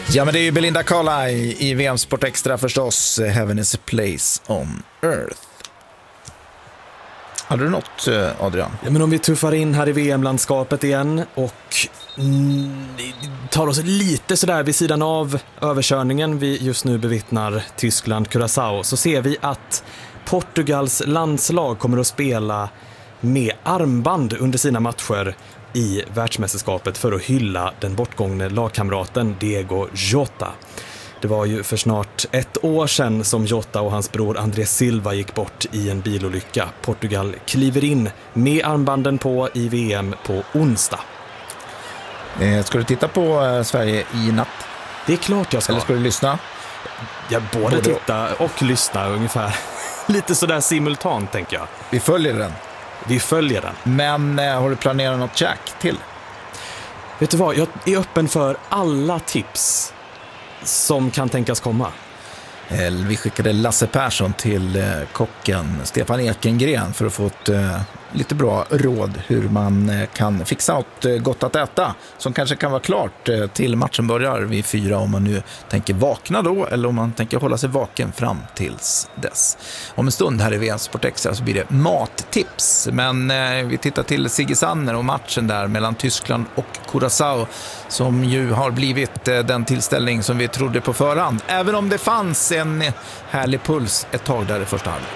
Ja, men det är ju Belinda Carlisle i VM Sport Extra förstås. Heaven is a place on earth. Hade du något, Adrian? Ja, men om vi tuffar in här i VM-landskapet igen och tar oss lite sådär vid sidan av överkörningen vi just nu bevittnar Tyskland-Curaçao, så ser vi att Portugals landslag kommer att spela med armband under sina matcher i världsmästerskapet för att hylla den bortgångne lagkamraten Diego Jota. Det var ju för snart ett år sedan som Jota och hans bror André Silva gick bort i en bilolycka. Portugal kliver in med armbanden på i VM på onsdag. Ska du titta på Sverige i natt? Det är klart jag ska. Eller ska du lyssna? Jag både titta och lyssna ungefär. Lite sådär simultant, tänker jag. Vi följer den. Vi följer den. Men har du planerat något jack till? Vet du vad, jag är öppen för alla tips som kan tänkas komma. Vi skickade Lasse Persson till kocken Stefan Ekengren för att få ett lite bra råd hur man kan fixa något gott att äta som kanske kan vara klart till matchen börjar vid 4, om man nu tänker vakna då eller om man tänker hålla sig vaken fram tills dess. Om en stund här i VM Sport Extra så blir det mattips, men vi tittar till Sigge Sanner och matchen där mellan Tyskland och Curaçao som ju har blivit den tillställning som vi trodde på förhand, även om det fanns en härlig puls ett tag där i första halvlek.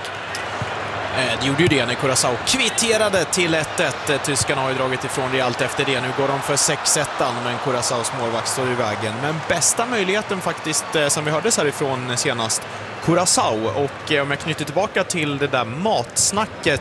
Det gjorde ju det när Curaçao kvitterade till 1-1. Tyskarna har ju dragit ifrån rejält efter det. Nu går de för 6-1, men Curaçaos målvakt står i vägen. Men bästa möjligheten faktiskt, som vi hördes härifrån senast, Curaçao. Och om jag knyter tillbaka till det där matsnacket,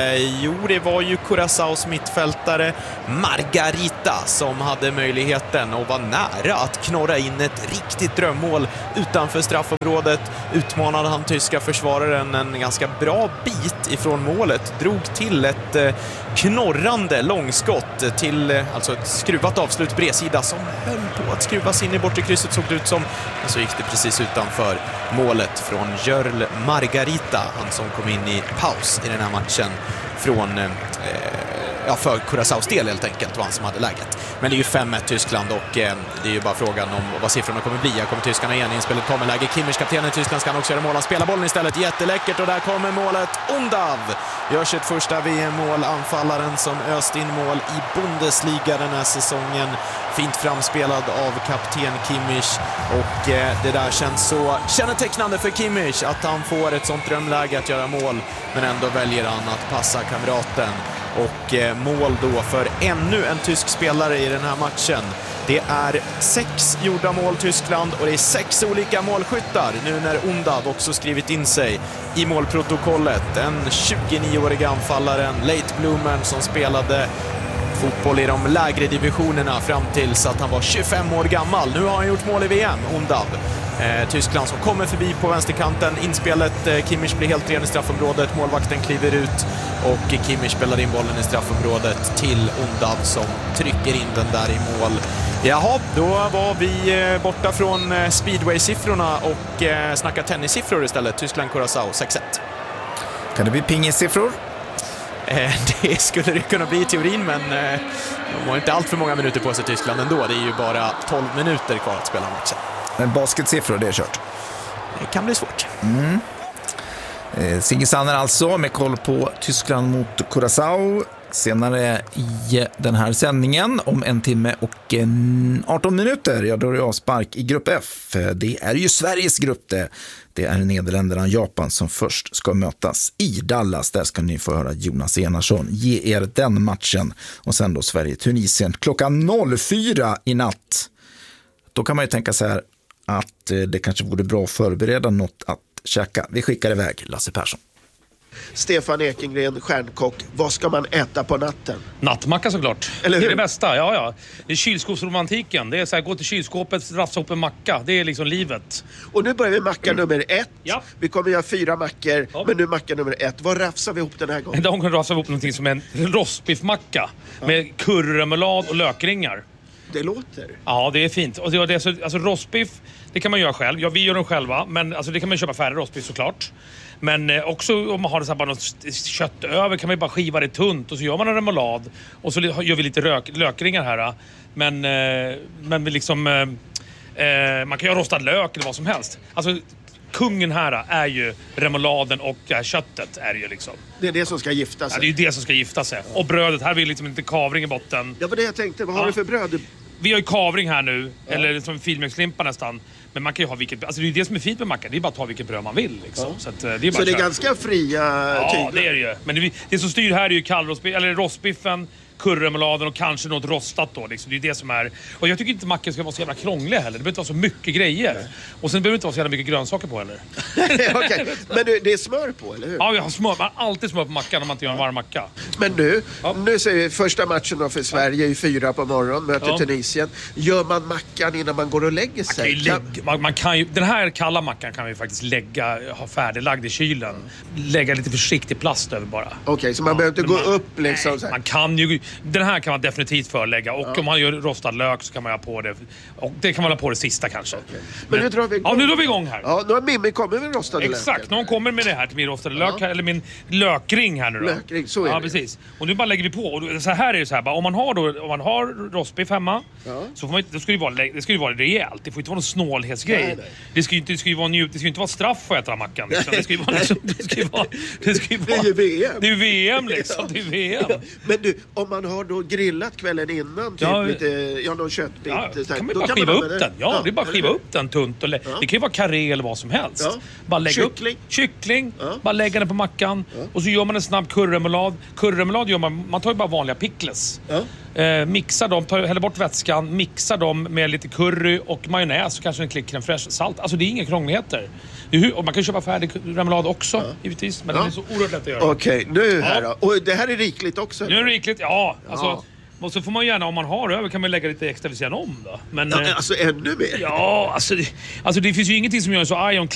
det var ju Curaçaos mittfältare Margarita som hade möjligheten och var nära att knorra in ett riktigt drömmål utanför straffområdet. Utmanade han tyska försvararen en ganska bra bit ifrån målet, drog till ett knorrande långskott till alltså ett skruvat avslut bredsida som höll på att skruvas in i bortre krysset, såg det ut som, men så gick det precis utanför målet från Jörl Margarita, han som kom in i paus i den här matchen från för Curaçaos del helt enkelt, var han som hade läget. Men det är ju 5-1 Tyskland och det är ju bara frågan om vad siffrorna kommer bli. Kommer tyskarna igen i spelet, kommer läge. Kimmich, kaptenen i Tyskland, ska han också göra mål. Han spelar bollen istället, jätteläckert, och där kommer målet. Undav gör sitt första VM-mål, anfallaren som öst in mål i Bundesliga den här säsongen. Fint framspelad av kapten Kimmich, och det där känns så kännetecknande för Kimmich att han får ett sånt drömläge att göra mål, men ändå väljer han att passa kamraten. Och mål då för ännu en tysk spelare i den här matchen. Det är 6 gjorda mål Tyskland och det är 6 olika målskyttar nu när Undav också skrivit in sig i målprotokollet. Den 29-åriga anfallaren Late Bloomer som spelade fotboll i de lägre divisionerna fram tills att han var 25 år gammal. Nu har han gjort mål i VM, Undav. Tyskland som kommer förbi på vänsterkanten. Inspelet, Kimmich blir helt ren i straffområdet. Målvakten kliver ut och Kimmich spelar in bollen i straffområdet till Undav som trycker in den där i mål. Jaha, då var vi borta från speedway-siffrorna och snackar tennissiffror istället. Tyskland-Curaçao 6-1. Kan det bli pingis-siffror? Det skulle det kunna bli i teorin, men de har inte allt för många minuter på sig Tyskland ändå. Det är ju bara 12 minuter kvar att spela matchen. Men basketsiffror, det är kört. Det kan bli svårt. Sigge Sanner alltså, med koll på Tyskland mot Curaçao. Senare i den här sändningen, om 1 timme och 18 minuter, ja, då är det avspark i grupp F. Det är ju Sveriges grupp det. Det är Nederländerna och Japan som först ska mötas i Dallas. Där ska ni få höra Jonas Enarsson ge er den matchen. Och sen då Sverige-Tunisien klockan 04 i natt. Då kan man ju tänka så här att det kanske vore bra att förbereda något att käka. Vi skickar iväg Lasse Persson. Stefan Ekengren, stjärnkock. Vad ska man äta på natten? Nattmacka såklart. Eller hur? Det är det bästa, ja. Det är kylskåpsromantiken. Det är så här, gå till kylskåpet, rafsa upp en macka. Det är liksom livet. Och nu börjar vi macka nummer 1. Ja. Vi kommer göra 4 mackor, men nu macka nummer 1. Vad rafsar vi ihop den här gången? De kan rafsa ihop någonting som en rostbiffmacka med curryremoulad och lökringar. Det låter. Ja, det är fint. Och det är alltså rostbiff, det kan man göra själv. Ja, vi gör dem själva, men alltså, det kan man köpa färre rostbiff såklart. Men också om man har det så här, bara något kött över kan man ju bara skiva det tunt och så gör man en remoulad och så gör vi lite lökringar här. Men vi liksom Man kan ju ha rostad lök eller vad som helst. Alltså, kungen här är ju remouladen och köttet är ju liksom. Det är det som ska gifta sig. Ja, det är ju det som ska gifta sig. Och brödet, här vill liksom inte kavring i botten. Ja, vad det jag tänkte. Vad har du för bröd? Vi har ju kavring här nu, eller som filmjölkslimpa nästan. Men man kan ju ha vilket... Alltså det är ju det som är fint med mackan. Det är bara att ta vilket bröd man vill liksom. Ja. Så, det är bara så det är ganska fria tyglar? Ja, det är det ju. Men det som styr här är ju kallrostbiff, eller rostbiffen, curryremouladen och kanske något rostat då. Liksom. Det är det som är... Och jag tycker inte mackan ska vara så jävla krånglig heller. Det behöver inte vara så mycket grejer. Nej. Och sen behöver det inte vara så jävla mycket grönsaker på heller. Okej. Men det är smör på, eller hur? Ja, jag har smör. Man har alltid smör på mackan om man inte gör en varm macka. Men nu ser vi första matchen då för Sverige i 4 på morgonen, möter Tunisien. Gör man mackan innan man går och lägger sig? Man kan ju, den här kalla mackan kan vi faktiskt ha färdiglagd i kylen. Lägga lite försiktig plast över bara. Okej, så man behöver inte gå upp liksom? Nej, man kan ju... Den här kan man definitivt förlägga. Och om man gör rostad lök så kan man ha på det. Och det kan man ha på det sista kanske. Okay. Men nu drar vi igång. Ja, nu drar vi igång här. Ja, nu har Mimmi kommit med rostade lök. Exakt, någon kommer med det här till min rostade lök. Eller min lökring här nu då. Lökring, så är det. Precis. Och nu bara lägger vi på. Och så här är det så här. Bara, om man har rostbiff hemma så får man inte, det ska ju vara rejält. Det får inte vara någon snålhetsgrej. Nej. Det ska ju inte vara straff att äta mackan. Liksom. Det ska ju vara liksom, det är ju VM. Det är ju VM liksom. Det är VM. Ja. Men du, om man har då grillat kvällen innan typ någon köttbit. Ja, kan man bara skiva upp den. Ja, det är bara skiva upp den tunt. Och det kan ju vara karré eller vad som helst. Ja. Bara lägga kyckling. Bara lägga den på mackan. Och så gör man en snabb curryremoulad. Curryremoulad gör man tar ju bara vanliga pickles. Mixar dem, häller bort vätskan, mixar dem med lite curry och majonnäs och kanske en klick crème fraîche, salt. Alltså det är inga krångligheter. Och man kan köpa färdig remoulad också, givetvis. Men det är så oerhört lätt att göra. Okej, nu här då. Och det här är rikligt också? Nu är det rikligt, alltså... Och så får man gärna, om man har över, kan man lägga lite extra vid sidan om då. Men, alltså ännu mer? Ja, alltså det finns ju ingenting som gör så arg om